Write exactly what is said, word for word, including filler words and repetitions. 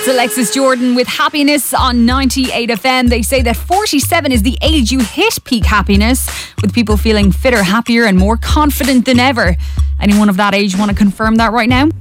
That's Alexis Jordan with Happiness on ninety-eight F M. They say that forty-seven is the age you hit peak happiness, with people feeling fitter, happier and more confident than ever. Anyone of that age want to confirm that right now?